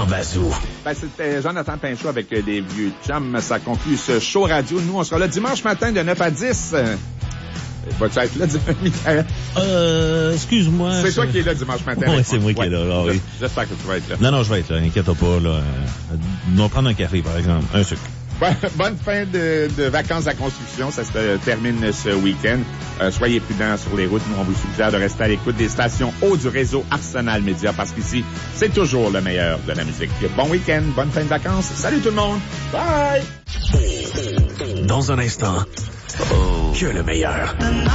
Bazou. Ben, c'était Jonathan Pinchot avec les vieux chums. Ça conclut ce show radio. Nous, on sera là dimanche matin de 9 à 10. Vas-tu être là, Michael? Excuse-moi. C'est toi qui es là dimanche matin. Oui, c'est moi qui est là. Alors, oui. J'espère que tu vas être là. Non, je vais être là. Inquiète pas, là. Nous allons prendre un café, par exemple. Un sucre. Bonne fin de vacances à construction. Ça se termine ce week-end. Soyez prudents sur les routes. Nous, on vous suggère de rester à l'écoute des stations haut du réseau Arsenal Média parce qu'ici, c'est toujours le meilleur de la musique. Bon week-end, bonne fin de vacances. Salut tout le monde. Bye! Dans un instant, que le meilleur.